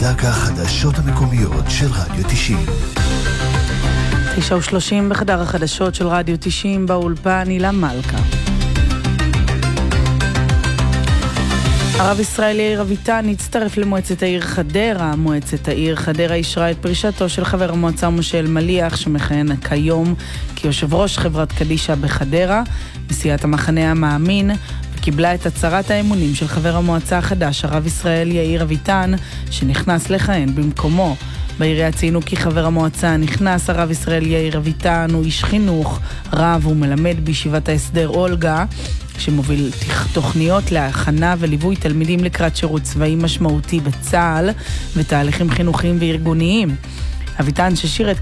להקה החדשות המקומיות של רדיו 90. 9:30 בחדר החדשות של רדיו 90 באולפן הילה מלכה. הרב ישראל יאיר אביטן הצטרף למועצת העיר חדרה. מועצת העיר חדרה אישרה את פרישתו של חבר המועצה משה אלמליח, שמכהן כיום כיושב ראש חברת קדישה בחדרה, נשיאת המחנה המאמין, וקיבלה את הצהרת האמונים של חבר המועצה החדש, הרב ישראל יאיר אביטן, שנכנס לכהן במקומו. בעירייה ציינו כי חבר המועצה נכנס, הרב ישראל יאיר אביטן, הוא איש חינוך, רב ומלמד בישיבת ההסדר אולגה, שמוביל תוכניות להכנה וליווי תלמידים לקראת שירות צבאי משמעותי בצה"ל ותהליכים חינוכיים וארגוניים. אביטן ששירת